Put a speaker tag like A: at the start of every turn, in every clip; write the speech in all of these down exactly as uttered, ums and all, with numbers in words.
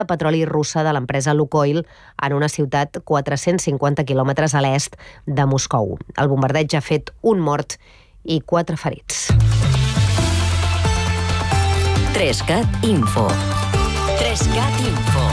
A: de petroli russa de l'empresa Lukoil en una ciutat quatre-cents cinquanta quilòmetres a l'est de Moscou. El bombardeig ha fet un mort i quatre ferits.
B: Trescat Info. Trescat Info.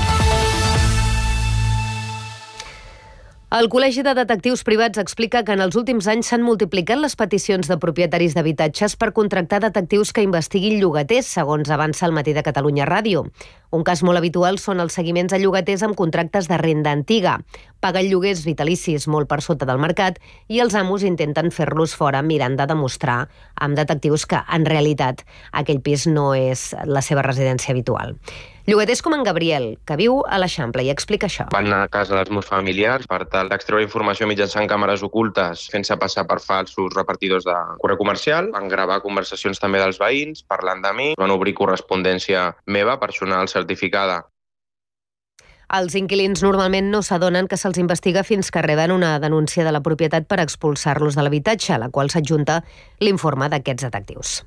A: El Col·legi de Detectius Privats explica que en els últims anys s'han multiplicat les peticions de propietaris d'habitatges per contractar detectius que investiguin llogaters, segons avança el Matí de Catalunya Ràdio. Un cas molt habitual són els seguiments a llogaters amb contractes de renda antiga. Paguen lloguers vitalicis molt per sota del mercat i els amos intenten fer-los fora mirant de demostrar amb detectius que, en realitat, aquell pis no és la seva residència habitual. Llogaters com en Gabriel, que viu a l'Eixample, i explica això.
C: Van a casa dels meus familiars per tal d'extreure informació mitjançant càmeres ocultes, fent-se passar per falsos repartidors de correu comercial. Van gravar conversacions també dels veïns, parlant de mi. Van obrir correspondència meva, personal certificada.
A: Els inquilins normalment no s'adonen que se'ls investiga fins que reben una denúncia de la propietat per expulsar-los de l'habitatge, a la qual s'adjunta l'informe d'aquests detectius.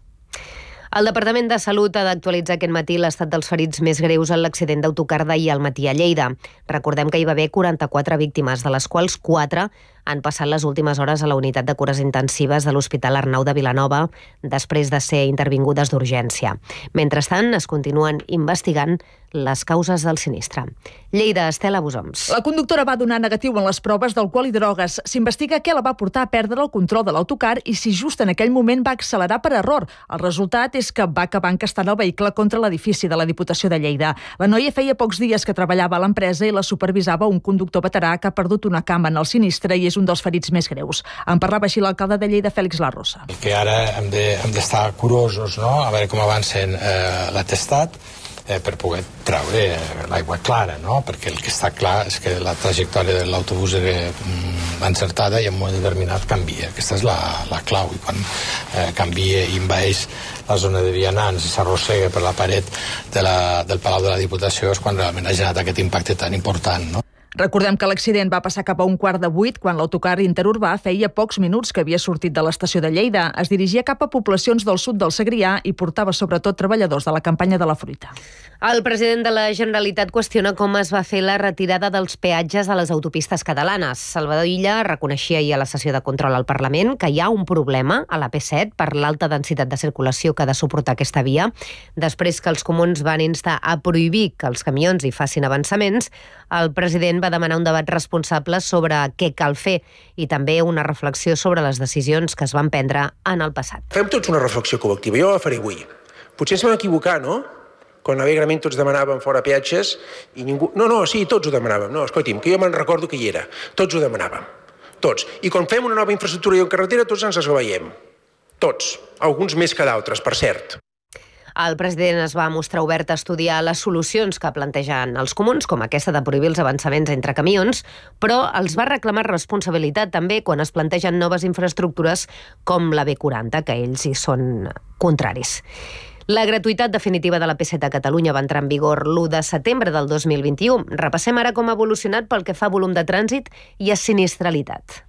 A: El Departament de Salut ha d'actualitzar aquest matí l'estat dels ferits més greus en l'accident d'autocar d'ahir al matí a Lleida. Recordem que hi va haver quaranta-quatre víctimes, de les quals quatre han passat les últimes hores a la unitat de cures intensives de l'Hospital Arnau de Vilanova després de ser intervingudes d'urgència. Mentrestant, es continuen investigant les causes del sinistre. Lleida, Estela Busoms.
D: La conductora va donar negatiu en les proves d'alcohol i drogues. S'investiga què la va portar a perdre el control de l'autocar i si just en aquell moment va accelerar per error. El resultat és que va acabar encastant el vehicle contra l'edifici de la Diputació de Lleida. La noia feia pocs dies que treballava a l'empresa i la supervisava un conductor veterà que ha perdut una cama en el sinistre i és un dels ferits més greus. En parlava així l'alcalde de Lleida, Fèlix Larrosa.
E: El que ara hem de, hem d'estar curosos, no?, a veure com avancen eh, l'atestat, eh, per poder treure l'aigua clara, no?, perquè el que està clar és que la trajectòria de l'autobús era mm, encertada i en un moment determinat canvia. Aquesta és la, la clau, i quan eh, canvia i envaeix la zona de vianants i s'arrossega per la paret de la, del Palau de la Diputació és quan realment ha generat aquest impacte tan important, no?
D: Recordem que l'accident va passar cap a un quart de vuit quan l'autocar interurbà feia pocs minuts que havia sortit de l'estació de Lleida. Es dirigia cap a poblacions del sud del Segrià i portava sobretot treballadors de la campanya de la fruita.
A: El president de la Generalitat qüestiona com es va fer la retirada dels peatges a les autopistes catalanes. Salvador Illa reconeixia ahir a la sessió de control al Parlament que hi ha un problema a la P set per l'alta densitat de circulació que ha de suportar aquesta via. Després que els comuns van instar a prohibir que els camions hi facin avançaments, el president va demanar un debat responsable sobre què cal fer i també una reflexió sobre les decisions que es van prendre en el passat.
F: Fem tots una reflexió col·lectiva, jo la faré avui. Potser ens vam equivocar, no? Quan alegrement tots demanàvem fora peatges i ningú... No, no, sí, tots ho demanàvem. No, escolti'm, que jo me'n recordo que hi era. Tots ho demanàvem. Tots. I quan fem una nova infraestructura i en carretera, tots ens la veiem. Tots. Alguns més que d'altres, per cert.
A: El president es va mostrar obert a estudiar les solucions que plantegen els comuns, com aquesta de prohibir els avançaments entre camions, però els va reclamar responsabilitat també quan es plantegen noves infraestructures com la B quaranta, que ells hi són contraris. La gratuïtat definitiva de la P set a Catalunya va entrar en vigor l'u de setembre del dos mil vint-i-u. Repassem ara com ha evolucionat pel que fa a volum de trànsit i a sinistralitat.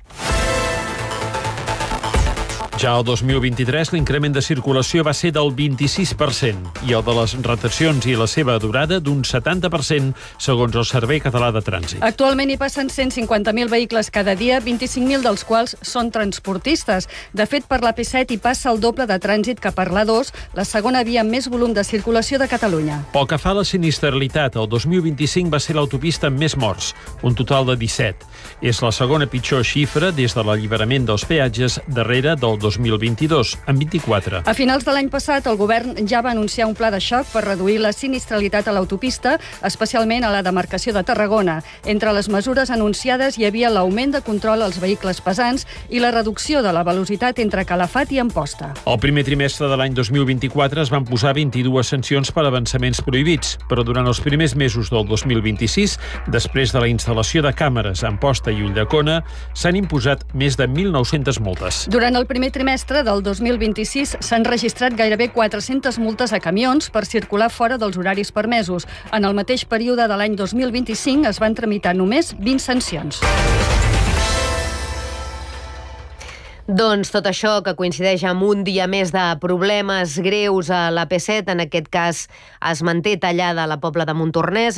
G: Ja el dos mil vint-i-tres l'increment de circulació va ser del vint-i-sis per cent i el de les retencions i la seva durada d'un setanta per cent, segons el Servei Català de Trànsit.
H: Actualment hi passen cent cinquanta mil vehicles cada dia, vint-i-cinc mil dels quals són transportistes. De fet, per la P set hi passa el doble de trànsit que per l'A dos, la segona via amb més volum de circulació de Catalunya.
G: Pel que fa a la sinistralitat, el dos mil vint-i-cinc va ser l'autopista amb més morts, un total de disset. És la segona pitjor xifra des de l'alliberament dels peatges darrere del dos mil vint-i-dos, amb vint-i-quatre.
H: A finals de l'any passat, el govern ja va anunciar un pla de xoc per reduir la sinistralitat a l'autopista, especialment a la demarcació de Tarragona. Entre les mesures anunciades hi havia l'augment de control als vehicles pesants i la reducció de la velocitat entre Calafat i Amposta.
G: El primer trimestre de l'any dos mil vint-i-quatre es van posar vint-i-dues sancions per avançaments prohibits, però durant els primers mesos del dos mil vint-i-sis, després de la instal·lació de càmeres a Amposta i Ulldecona, s'han imposat més de mil nou-centes multes.
H: Durant el primer trimestre del dos mil vint-i-sis s'han registrat gairebé quatre-centes multes a camions per circular fora dels horaris permesos. En el mateix període de l'any dos mil vint-i-cinc es van tramitar només vint sancions.
A: Doncs tot això que coincideix amb un dia més de problemes greus a l'A P set, en aquest cas es manté tallada a la Pobla de Montornès.